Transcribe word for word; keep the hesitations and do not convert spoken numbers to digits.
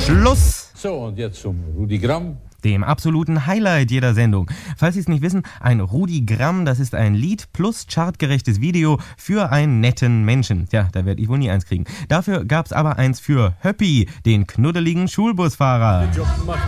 Schluss. So, und jetzt zum Rudi Gramm. Dem absoluten Highlight jeder Sendung. Falls Sie es nicht wissen, ein Rudi Gramm, das ist ein Lied plus chartgerechtes Video für einen netten Menschen. Tja, da werde ich wohl nie eins kriegen. Dafür gab's aber eins für Höppi, den knuddeligen Schulbusfahrer.